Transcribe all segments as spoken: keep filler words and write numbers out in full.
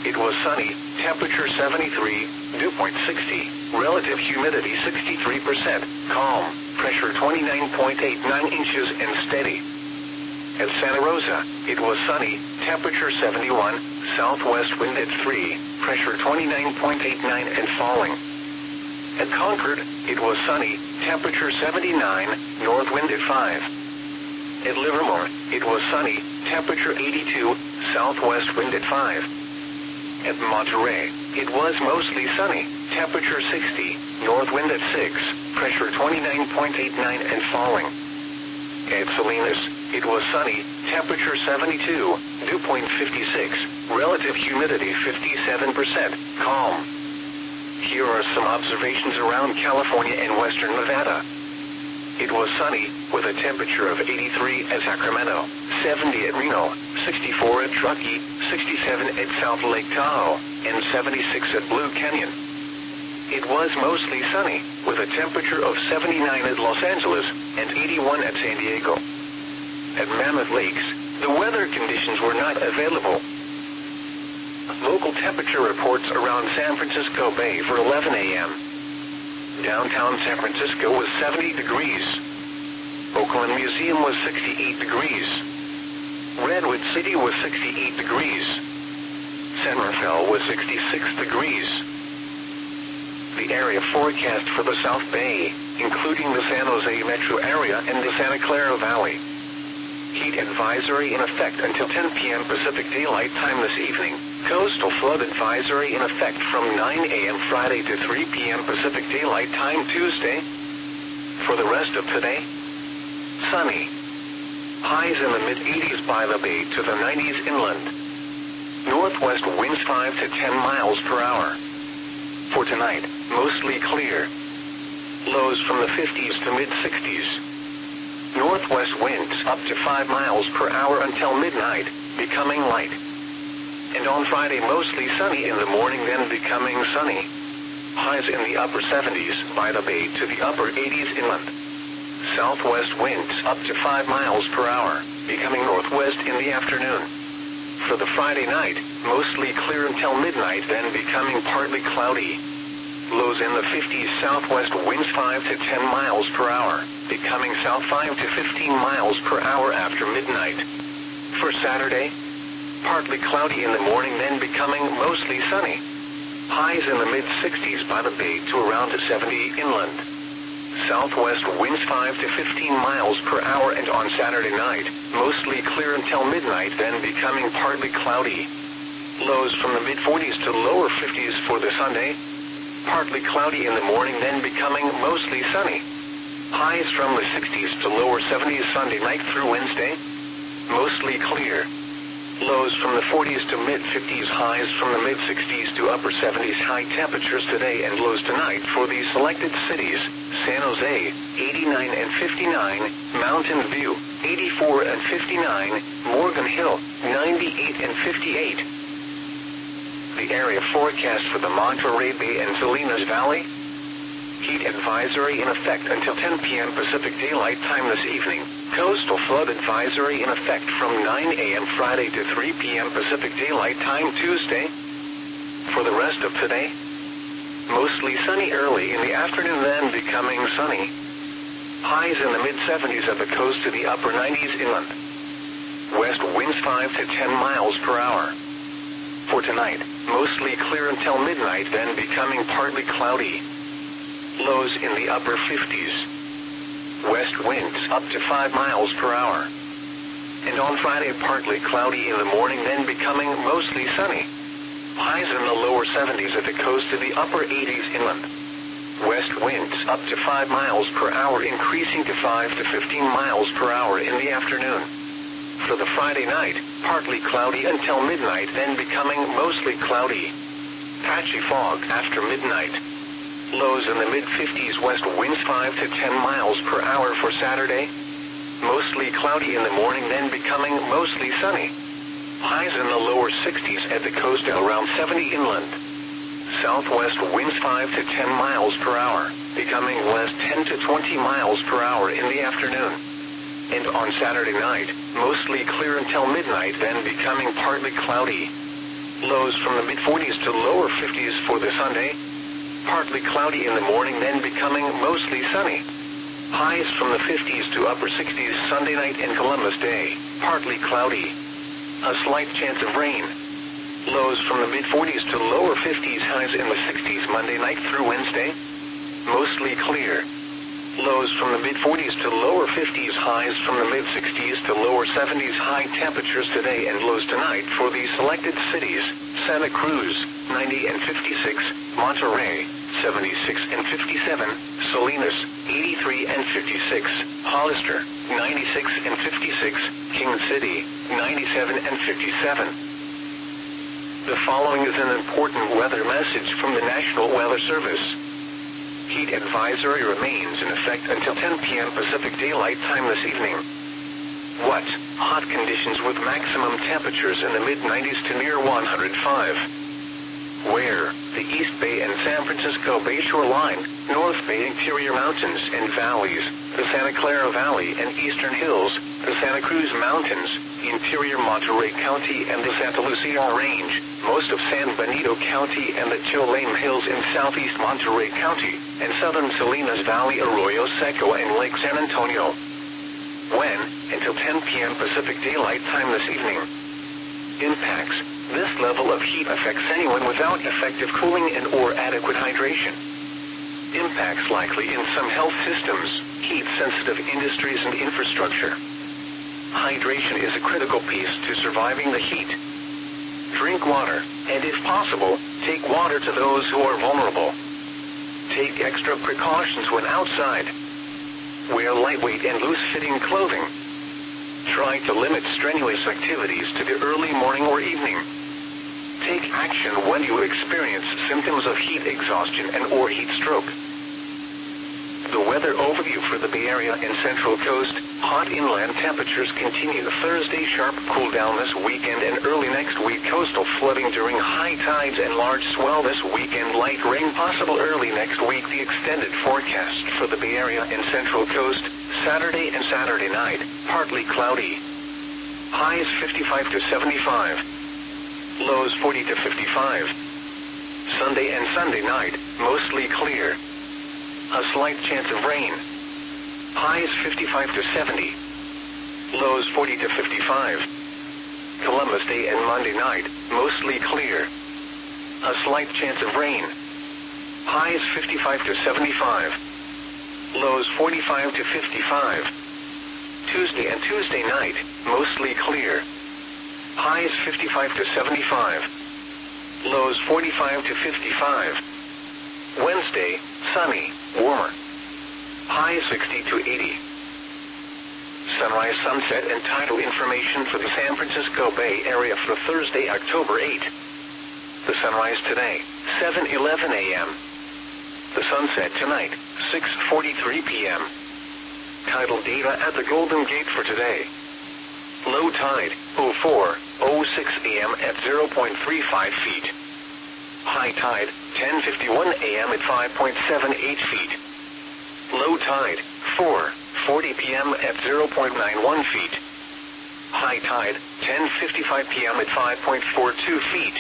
it was sunny, temperature seventy-three, dew point sixty, relative humidity sixty-three percent, calm, pressure twenty-nine point eight nine inches and steady. At Santa Rosa, it was sunny, temperature seventy-one, southwest wind at three, pressure twenty-nine point eight nine and falling. At Concord, it was sunny, temperature seventy-nine, north wind at five. At Livermore, it was sunny, temperature eighty-two, southwest wind at five. At Monterey, it was mostly sunny, temperature sixty, north wind at six, pressure twenty-nine point eight nine and falling. At Salinas, it was sunny, temperature seventy-two, dew point fifty-six, relative humidity fifty-seven percent, calm. Here are some observations around California and western Nevada. It was sunny, with a temperature of eighty-three at Sacramento, seventy at Reno, sixty-four at Truckee, sixty-seven at South Lake Tahoe, and seventy-six at Blue Canyon. It was mostly sunny, with a temperature of seventy-nine at Los Angeles, and eighty-one at San Diego. At Mammoth Lakes, the weather conditions were not available. Local temperature reports around San Francisco Bay for eleven a m Downtown San Francisco was seventy degrees. Oakland Museum was sixty-eight degrees. Redwood City was sixty-eight degrees. San Rafael was sixty-six degrees. The area forecast for the South Bay, including the San Jose metro area and the Santa Clara Valley. Heat advisory in effect until ten p m Pacific Daylight Time this evening. Coastal flood advisory in effect from nine a m Friday to three p m Pacific Daylight Time Tuesday. For the rest of today, sunny. Highs in the mid eighties by the bay to the nineties inland. Northwest winds five to ten miles per hour. For tonight, mostly clear. Lows from the fifties to mid sixties. Northwest winds up to five miles per hour until midnight, becoming light. And on Friday mostly sunny in the morning, then becoming sunny. Highs in the upper seventies by the bay to the upper eighties inland. Southwest winds up to five miles per hour, becoming northwest in the afternoon. For the Friday night, mostly clear until midnight, then becoming partly cloudy. Lows in the fifties, southwest winds five to ten miles per hour, becoming south five to fifteen miles per hour after midnight. For Saturday, partly cloudy in the morning, then becoming mostly sunny. Highs in the mid sixties by the bay to around seventy inland. Southwest winds five to fifteen miles per hour, and on Saturday night, mostly clear until midnight, then becoming partly cloudy. Lows from the mid forties to lower fifties for the Sunday. Partly cloudy in the morning, then becoming mostly sunny. Highs from the sixties to lower seventies Sunday night through Wednesday. Mostly clear. Lows from the forties to mid fifties, highs from the mid sixties to upper seventies. High temperatures today and lows tonight for these selected cities: San Jose, eighty-nine and fifty-nine, Mountain View, eighty-four and fifty-nine, Morgan Hill, ninety-eight and fifty-eight. The area forecast for the Monterey Bay and Salinas Valley. Heat advisory in effect until ten p m Pacific Daylight Time this evening. Coastal flood advisory in effect from nine a m Friday to three p m Pacific Daylight Time Tuesday. For the rest of today, mostly sunny early in the afternoon, then becoming sunny. Highs in the mid seventies at the coast to the upper nineties inland. West winds five to ten miles per hour. For tonight, mostly clear until midnight, then becoming partly cloudy. Lows in the upper fifties. West winds up to five miles per hour. And on Friday, partly cloudy in the morning, then becoming mostly sunny. Highs in the lower seventies at the coast to the upper eighties inland. West winds up to five miles per hour, increasing to five to fifteen miles per hour in the afternoon. For the Friday night, partly cloudy until midnight, then becoming mostly cloudy. Patchy fog after midnight. Lows in the mid fifties, west winds five to ten miles per hour for Saturday. Mostly cloudy in the morning, then becoming mostly sunny. Highs in the lower sixties at the coast and around seventy inland. Southwest winds five to ten miles per hour, becoming west ten to twenty miles per hour in the afternoon. And on Saturday night, mostly clear until midnight, then becoming partly cloudy. Lows from the mid-forties to lower fifties for the Sunday. Partly cloudy in the morning, then becoming mostly sunny. Highs from the fifties to upper sixties Sunday night and Columbus Day. Partly cloudy. A slight chance of rain. Lows from the mid-forties to lower fifties, highs in the sixties Monday night through Wednesday. Mostly clear. Lows from the mid-forties to lower fifties, highs from the mid-sixties to lower seventies. High temperatures today and lows tonight for the selected cities: Santa Cruz, ninety and fifty-six, Monterey, seventy-six and fifty-seven, Salinas, eighty-three and fifty-six, Hollister, ninety-six and fifty-six, King City, ninety-seven and fifty-seven. The following is an important weather message from the National Weather Service. Heat advisory remains in effect until ten p m Pacific Daylight Time this evening. What? Hot conditions with maximum temperatures in the mid nineties to near one hundred five. Where? The East Bay and San Francisco Bayshore line, North Bay interior mountains and valleys, the Santa Clara Valley and Eastern Hills, the Santa Cruz Mountains, interior Monterey County and the Santa Lucia Range, most of San Benito County and the Cholame Hills in southeast Monterey County, and southern Salinas Valley, Arroyo Seco and Lake San Antonio. When? Until ten p m Pacific Daylight Time this evening. Impacts. This level of heat affects anyone without effective cooling and or adequate hydration. Impacts likely in some health systems, heat-sensitive industries and infrastructure. Hydration is a critical piece to surviving the heat. Drink water, and if possible, take water to those who are vulnerable. Take extra precautions when outside. Wear lightweight and loose-fitting clothing. Try to limit strenuous activities to the early morning or evening. Take action when you experience symptoms of heat exhaustion and or heat stroke. The weather overview for the Bay Area and Central Coast. Hot inland temperatures continue Thursday, sharp cool down this weekend and early next week. Coastal flooding during high tides and large swell this weekend. Light rain possible early next week. The extended forecast for the Bay Area and Central Coast. Saturday and Saturday night, partly cloudy. Highs fifty-five to seventy-five. Lows forty to fifty-five. Sunday and Sunday night, mostly clear. A slight chance of rain. Highs fifty-five to seventy. Lows forty to fifty-five. Columbus Day and Monday night, mostly clear. A slight chance of rain. Highs fifty-five to seventy-five. Lows forty-five to fifty-five. Tuesday and Tuesday night, mostly clear. Highs fifty-five to seventy-five. Lows forty-five to fifty-five. Wednesday, sunny, warmer. Highs sixty to eighty. Sunrise, sunset, and tidal information for the San Francisco Bay Area for Thursday, October eighth. The sunrise today, seven eleven a m The sunset tonight, six forty-three p m Tidal data at the Golden Gate for today. Low tide, oh four oh six a m at zero point three five feet. High tide, ten fifty-one a m at five point seven eight feet. Low tide, four forty p m at zero point nine one feet. High tide, ten fifty-five p m at five point four two feet.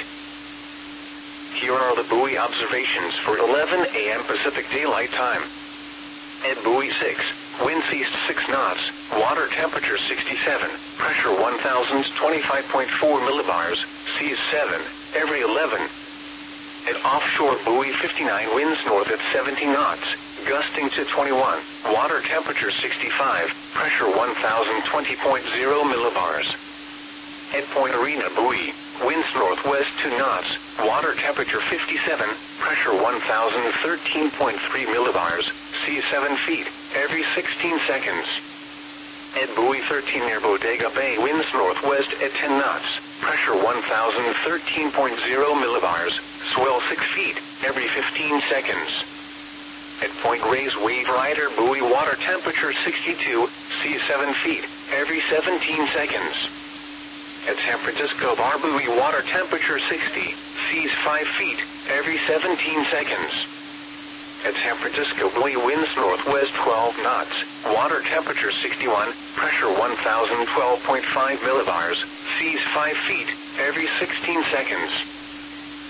Here are the buoy observations for eleven a m Pacific Daylight Time. At buoy six, winds east six knots, water temperature sixty-seven, pressure one thousand twenty-five point four millibars, seas seven, every eleven. At offshore buoy fifty-nine, winds north at seventy knots, gusting to twenty-one, water temperature sixty-five, pressure one thousand twenty point zero millibars. At Point Arena buoy, winds northwest two knots, water temperature fifty-seven, pressure one thousand thirteen point three millibars, seas seven feet, every sixteen seconds. At buoy thirteen near Bodega Bay, winds northwest at ten knots, pressure one thousand thirteen point zero millibars, swell six feet, every fifteen seconds. At Point Reyes Wave Rider buoy, water temperature sixty-two, seas seven feet, every seventeen seconds. At San Francisco Bar buoy, water temperature sixty, seas five feet, every seventeen seconds. At San Francisco buoy, winds northwest twelve knots, water temperature sixty-one, pressure one thousand twelve point five millibars, seas five feet, every sixteen seconds.